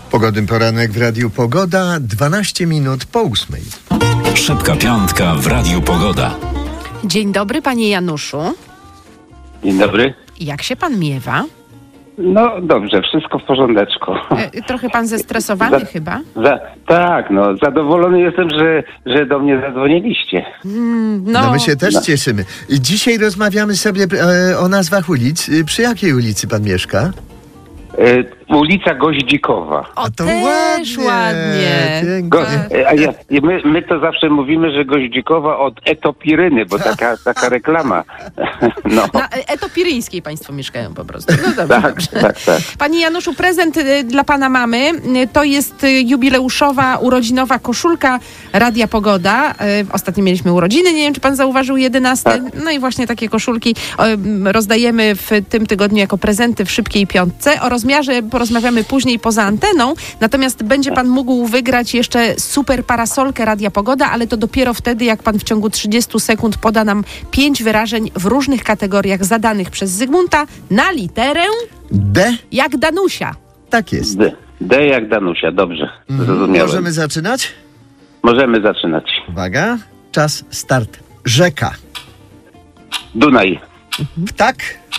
Pogodny poranek w Radiu Pogoda, 12 minut po 8. Szybka piątka w Radiu Pogoda. Dzień dobry, panie Januszu. Dzień dobry. Jak się pan miewa? No dobrze, wszystko w porządeczku. Trochę pan zestresowany chyba? Tak, zadowolony jestem, że do mnie zadzwoniliście. No my się też cieszymy. Dzisiaj rozmawiamy sobie o nazwach ulic. Przy jakiej ulicy pan mieszka? Ulica Goździkowa. O, to też ładnie. Pięknie. My to zawsze mówimy, że Goździkowa od Etopiryny, bo taka reklama. No. Na Etopiryńskiej państwo mieszkają po prostu. No dobrze, Tak. Panie Januszu, prezent dla pana mamy to jest jubileuszowa, urodzinowa koszulka Radia Pogoda. Ostatnio mieliśmy urodziny, nie wiem, czy pan zauważył, 11. Tak. No i właśnie takie koszulki rozdajemy w tym tygodniu jako prezenty w Szybkiej Piątce. O rozmiarze porozmawiamy później poza anteną, natomiast będzie pan mógł wygrać jeszcze super parasolkę Radia Pogoda, ale to dopiero wtedy, jak pan w ciągu 30 sekund poda nam 5 wyrażeń w różnych kategoriach zadanych przez Zygmunta na literę D? jak Danusia. Tak jest. D jak Danusia, dobrze. Zrozumiałem. Możemy zaczynać? Możemy zaczynać. Uwaga, czas, start. Rzeka. Dunaj. Ptak.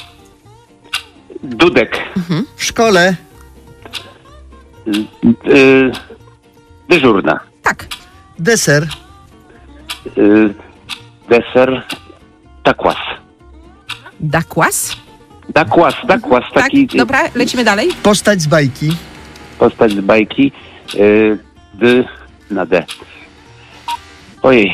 Dudek. W szkole. Dyżurna. Tak. Deser. Deser. Takwas. Dakłas. Dakwas, taki Tak, dobra, lecimy dalej. Postać z bajki. postać z bajki. Na D. Ojej.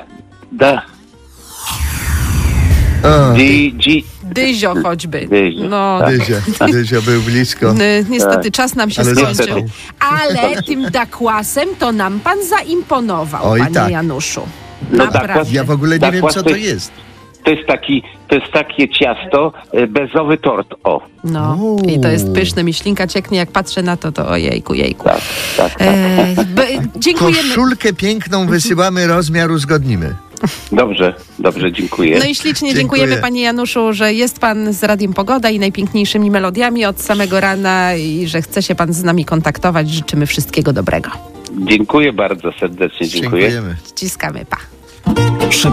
O, Dyzio choćby. Dyzio, No, tak. Dyzio był blisko. niestety czas nam się Ale skończył. został. Ale tym dakłasem to nam pan zaimponował, Oj, panie tak. Januszu. No, Naprawdę. Ja w ogóle nie wiem, co to jest. To jest takie ciasto, bezowy tort, o. No, i to jest pyszne, mi ślinka cieknie, jak patrzę na to ojejku. Tak. Dziękujemy. Koszulkę piękną wysyłamy, rozmiar uzgodnimy. Dobrze, dziękuję. No i ślicznie Dziękuję. dziękujemy, panie Januszu, że jest pan z Radiem Pogoda i najpiękniejszymi melodiami od samego rana i że chce się pan z nami kontaktować. Życzymy wszystkiego dobrego. Dziękuję bardzo serdecznie, dziękuję. Dziękujemy. Ściskamy, pa.